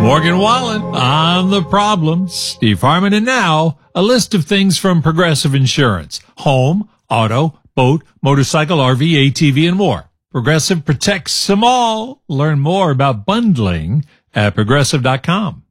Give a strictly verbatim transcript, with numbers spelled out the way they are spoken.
Morgan Wallen on The Problem. Steve Harmon. And now, a list of things from Progressive Insurance. Home, auto, boat, motorcycle, R V, A T V, and more. Progressive protects them all. Learn more about bundling at progressive dot com.